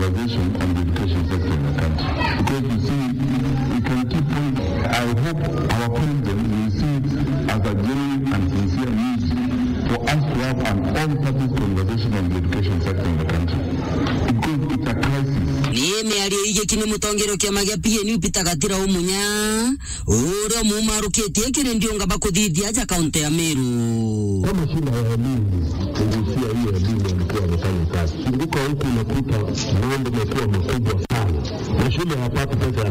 conversation on the education sector in the country. Because you see, we can keep on, I hope our president will see it as a genuine and sincere need for us to have an all-parties conversation on the education sector in the country. Because it's a crisis. Nieme aliye kini mutongero kia magia PNU pitagatira umunya. Uro mumaruketie kile ndio ngabako dhidi aja kaunti ya Meru. Kama shida ya elimu, kugusia hiyo elimu walikuwa wamefanya kazi. Kumbuka huku unakuta mambo yamekuwa makubwa sana. Na shule hapati pesa ya